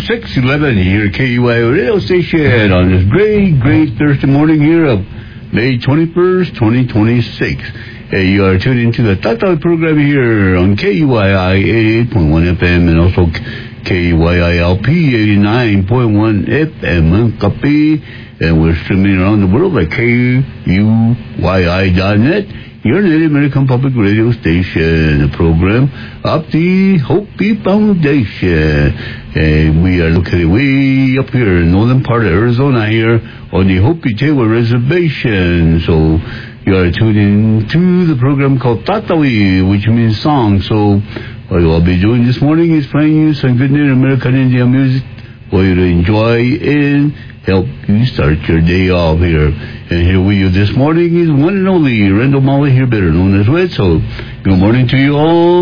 6:11 here at KUYO radio station on this great Thursday morning here of May 21st, 2026. You are tuned into the Tatawi program here on KUYI 88.1 FM and also KUYILP 89.1 FM in Kapi. And we're streaming around the world at KUYI.net. Your Native American Public Radio Station, the program of the Hopi Foundation. And we are located way up here in northern part of Arizona here on the Hopi Tewa Reservation. So you are tuned in to the program called Tatawi, which means song. So what I'll be doing this morning is playing you some good Native American Indian music for you to enjoy and help you start your day off here. And here with you this morning is one and only Randall Molly here, better known as Red. So good morning to you all.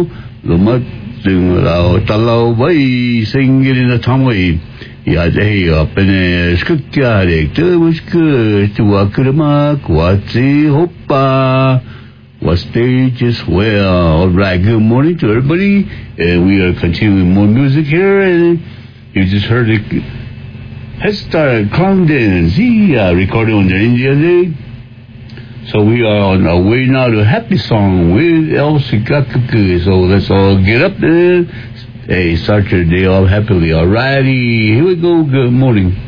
Sing it in the Tamway. Yadeh up in a Skutyarik, to was good to Akuramak, Watsi Hopa. What stage is well? All right, good morning to everybody. And we are continuing more music here. And you just heard it. Head Start Clown Dance, recorded on the Indian Day. So we are on our way now to Happy Song with El Sikakuku. So let's all get up there. Hey, start your day off happily. Alrighty, here we go. Good morning.